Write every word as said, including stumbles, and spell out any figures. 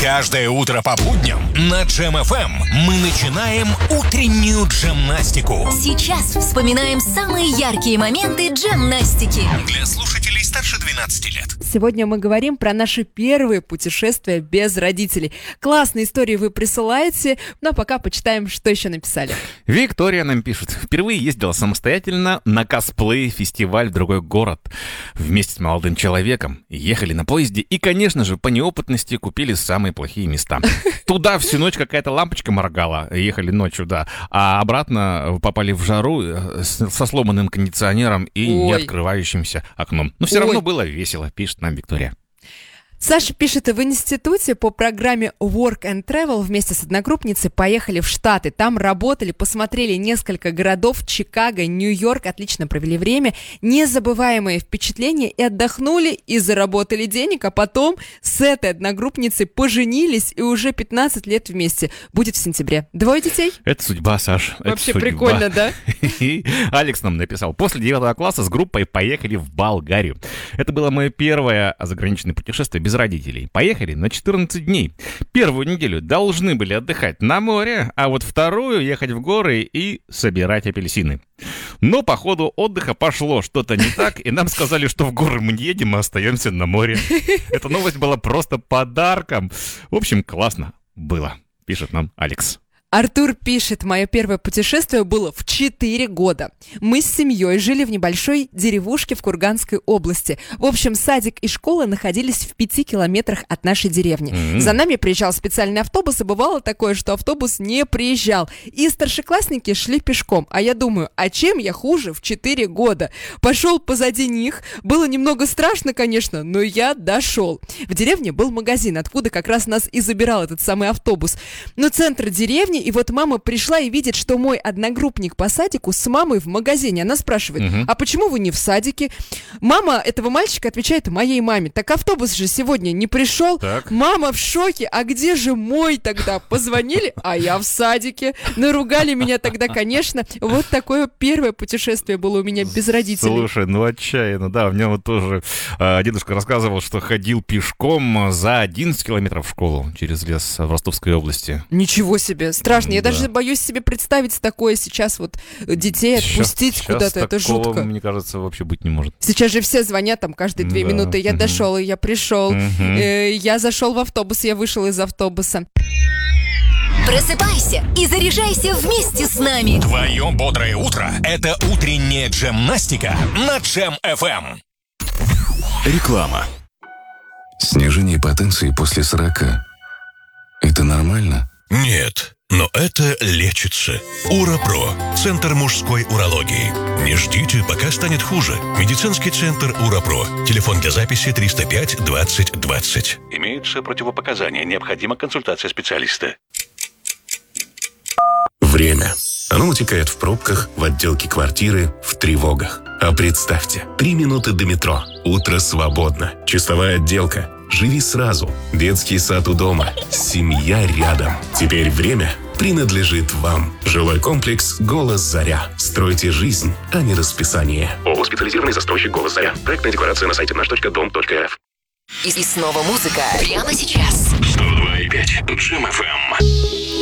Каждое утро по будням на Джем эф эм мы начинаем утреннюю джемнастику. Сейчас вспоминаем самые яркие моменты джемнастики. Для слушателей старше двенадцати лет. Сегодня мы говорим про наши первые путешествия без родителей. Классные истории вы присылаете, но пока почитаем, что еще написали. Виктория нам пишет. Впервые ездила самостоятельно на косплей-фестиваль в другой город. Вместе с молодым человеком. Ехали на поезде и, конечно же, по неопытности купили самые плохие места. Туда всю ночь какая-то лампочка моргала. Ехали ночью, да. А обратно попали в жару со сломанным кондиционером и Ой. не открывающимся окном. Но все Ой. равно было весело, пишет нам Виктория. Саша пишет, в институте по программе Work and Travel вместе с одногруппницей поехали в Штаты. Там работали, посмотрели несколько городов, Чикаго, Нью-Йорк, отлично провели время, незабываемые впечатления и отдохнули, и заработали денег, а потом с этой одногруппницей поженились и уже пятнадцать лет вместе. Будет в сентябре. Двое детей? Это судьба, Саш. это Вообще судьба. прикольно, да? И Алекс нам написал. После девятого класса с группой поехали в Болгарию. Это было мое первое заграничное путешествие без родителей. Поехали на четырнадцать дней. Первую неделю должны были отдыхать на море, а вот вторую ехать в горы и собирать апельсины. Но по ходу отдыха пошло что-то не так, и нам сказали, что в горы мы не едем, а остаемся на море. Эта новость была просто подарком. В общем, классно было, пишет нам Алекс. Артур пишет, мое первое путешествие было в четыре года. Мы с семьей жили в небольшой деревушке в Курганской области. В общем, садик и школа находились в пяти километрах от нашей деревни. Mm-hmm. За нами приезжал специальный автобус, и бывало такое, что автобус не приезжал. И старшеклассники шли пешком. А я думаю, а чем я хуже в четыре года? Пошел позади них. Было немного страшно, конечно, но я дошел. В деревне был магазин, откуда как раз нас и забирал этот самый автобус. Но центр деревни. И вот мама пришла и видит, что мой одногруппник по садику с мамой в магазине. Она спрашивает, Угу. а почему вы не в садике? Мама этого мальчика отвечает моей маме. Так автобус же сегодня не пришел. Так. Мама в шоке. А где же мой тогда? Позвонили, а я в садике. Наругали меня тогда, конечно. Вот такое первое путешествие было у меня без родителей. Слушай, ну отчаянно, да. У меня вот тоже э, дедушка рассказывал, что ходил пешком за одиннадцать километров в школу через лес в Ростовской области. Ничего себе, страшно. Я Да. даже боюсь себе представить такое сейчас, вот детей отпустить Сейчас- куда-то. сейчас Это такого, жутко. мне кажется, вообще быть не может. Сейчас же все звонят там каждые две Да. минуты. Я Мгм. дошел, я пришел. Мгм. Э, я зашел в автобус, я вышел из автобуса. Просыпайся и заряжайся вместе с нами. Твое бодрое утро – это утренняя джемнастика на Джем эф эм. Реклама. Снижение потенции после сорока. Это нормально? Нет, но это лечится. Урапро. Центр мужской урологии. Не ждите, пока станет хуже. Медицинский центр Урапро. Телефон для записи триста пять двадцать двадцать. Имеются противопоказания. Необходима консультация специалиста. Время. Оно утекает в пробках, в отделке квартиры, в тревогах. А представьте, три минуты до метро. Утро свободно. Чистовая отделка. Живи сразу. Детский сад у дома. Семья рядом. Теперь время принадлежит вам. Жилой комплекс «Голос Заря». Стройте жизнь, а не расписание. ООО «Специализированный застройщик «Голос Заря». Проектная декларация на сайте наш точка дом точка рф. И, и снова музыка прямо сейчас. сто два и пять Джем эф эм.